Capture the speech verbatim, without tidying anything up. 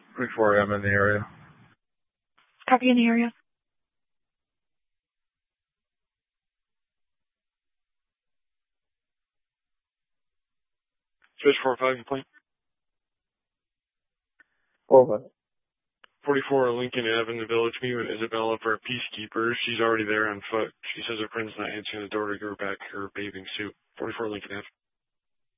forty-four, I'm in the area. Copy in the area. Fish four five, complaint. four five. forty-four Lincoln Ave in the village. Me with Isabella for a peacekeeper. She's already there on foot. She says her friend's not answering the door to go back her bathing suit. forty-four Lincoln Ave.